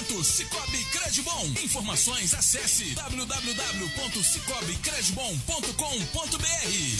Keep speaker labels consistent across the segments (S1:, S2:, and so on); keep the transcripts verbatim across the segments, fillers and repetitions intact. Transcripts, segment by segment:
S1: Oferecimento Cicobi Credibom. Informações, acesse w w w ponto cicobi credibom ponto com ponto b r.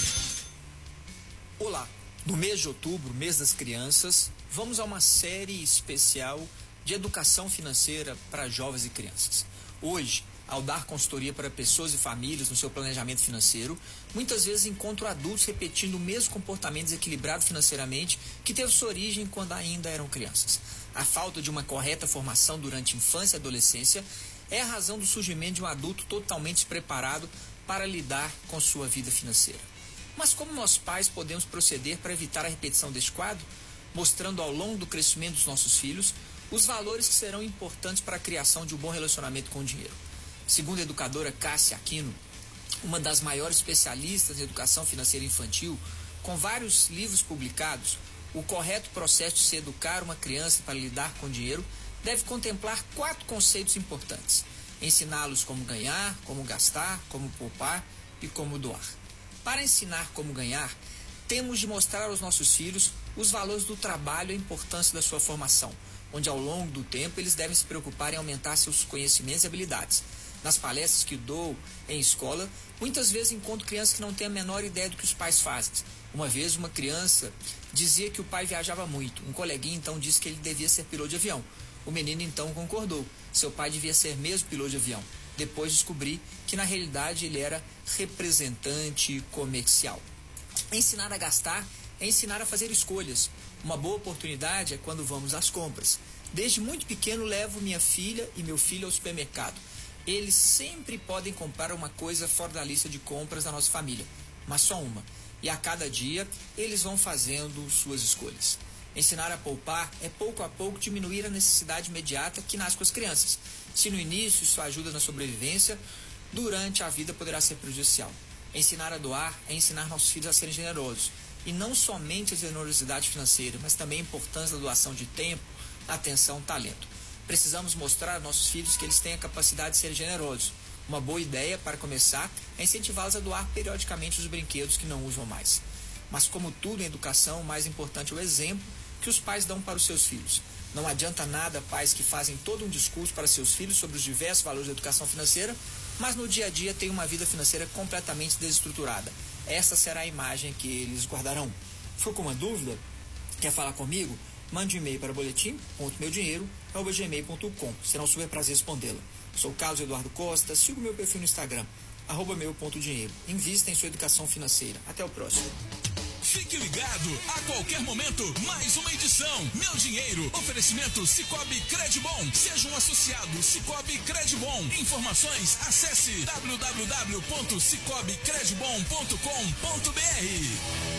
S2: Olá, no mês de outubro, mês das crianças, vamos a uma série especial de educação financeira para jovens e crianças. Hoje, ao dar consultoria para pessoas e famílias no seu planejamento financeiro, muitas vezes encontro adultos repetindo o mesmo comportamento desequilibrado financeiramente que teve sua origem quando ainda eram crianças. A falta de uma correta formação durante a infância e adolescência é a razão do surgimento de um adulto totalmente despreparado para lidar com sua vida financeira. Mas como nós pais podemos proceder para evitar a repetição deste quadro, mostrando ao longo do crescimento dos nossos filhos os valores que serão importantes para a criação de um bom relacionamento com o dinheiro? Segundo a educadora Cássia Aquino, uma das maiores especialistas em educação financeira infantil, com vários livros publicados, o correto processo de se educar uma criança para lidar com o dinheiro deve contemplar quatro conceitos importantes: ensiná-los como ganhar, como gastar, como poupar e como doar. Para ensinar como ganhar, temos de mostrar aos nossos filhos os valores do trabalho e a importância da sua formação, onde ao longo do tempo eles devem se preocupar em aumentar seus conhecimentos e habilidades. Nas palestras que dou em escola, muitas vezes encontro crianças que não têm a menor ideia do que os pais fazem. Uma vez uma criança dizia que o pai viajava muito. Um coleguinha então disse que ele devia ser piloto de avião. O menino então concordou. Seu pai devia ser mesmo piloto de avião. Depois descobri que na realidade ele era representante comercial. Ensinar a gastar é ensinar a fazer escolhas. Uma boa oportunidade é quando vamos às compras. Desde muito pequeno levo minha filha e meu filho ao supermercado. Eles sempre podem comprar uma coisa fora da lista de compras da nossa família, mas só uma. E a cada dia eles vão fazendo suas escolhas. Ensinar a poupar é pouco a pouco diminuir a necessidade imediata que nasce com as crianças. Se no início isso ajuda na sobrevivência, durante a vida poderá ser prejudicial. Ensinar a doar é ensinar nossos filhos a serem generosos. E não somente a generosidade financeira, mas também a importância da doação de tempo, atenção, talento. Precisamos mostrar aos nossos filhos que eles têm a capacidade de ser generosos. Uma boa ideia, para começar, é incentivá-los a doar periodicamente os brinquedos que não usam mais. Mas como tudo em educação, o mais importante é o exemplo que os pais dão para os seus filhos. Não adianta nada pais que fazem todo um discurso para seus filhos sobre os diversos valores da educação financeira, mas no dia a dia têm uma vida financeira completamente desestruturada. Essa será a imagem que eles guardarão. Ficou com uma dúvida? Quer falar comigo? Mande um e-mail para boletim ponto meu dinheiro arroba gmail ponto com. Será um super prazer respondê-la. Sou Carlos Eduardo Costa, siga o meu perfil no Instagram, arroba meu ponto dinheiro. Invista em sua educação financeira. Até o próximo.
S1: Fique ligado, a qualquer momento, mais uma edição. Meu Dinheiro, oferecimento Cicobi Credibom. Seja um associado Cicobi Credibom. Informações, acesse w w w ponto cicobi credibom ponto com ponto b r.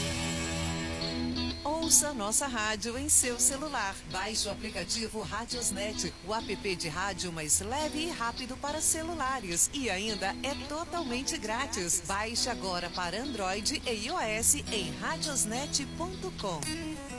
S3: Ouça nossa rádio em seu celular. Baixe o aplicativo Radiosnet, o app de rádio mais leve e rápido para celulares. E ainda é totalmente grátis. Baixe agora para Android e iOS em radiosnet ponto com.